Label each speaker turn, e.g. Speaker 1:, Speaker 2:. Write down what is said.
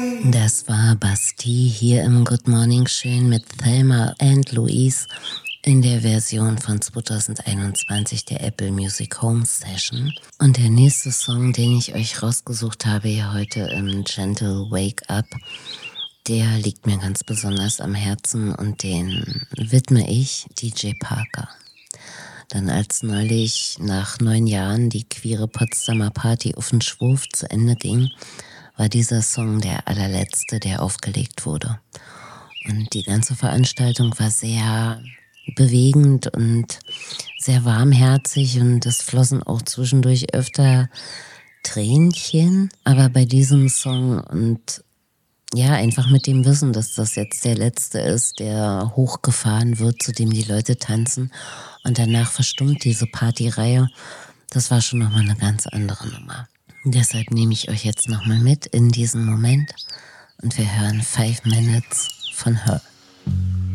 Speaker 1: Das war Bastille hier im Good Morning Schön mit Thelma and Louise in der Version von 2021 der Apple Music Home Session. Und der nächste Song, den ich euch rausgesucht habe hier heute im Gentle Wake Up, der liegt mir ganz besonders am Herzen und den widme ich DJ Parker. Dann als neulich nach 9 Jahren die queere Potsdamer Party auf den Schwurf zu Ende ging, war dieser Song der allerletzte, der aufgelegt wurde. Und die ganze Veranstaltung war sehr bewegend und sehr warmherzig und es flossen auch zwischendurch öfter Tränchen. Aber bei diesem Song und ja, einfach mit dem Wissen, dass das jetzt der letzte ist, der hochgefahren wird, zu dem die Leute tanzen und danach verstummt diese Partyreihe, das war schon nochmal eine ganz andere Nummer. Deshalb nehme ich euch jetzt nochmal mit in diesen Moment und wir hören 5 Minutes von Her.